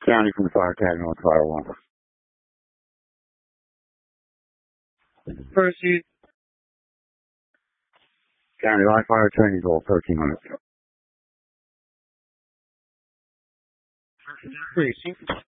County from the Fire Tag North Fire 1. Proceed. County Live Fire Training Goal 1300. Proceed.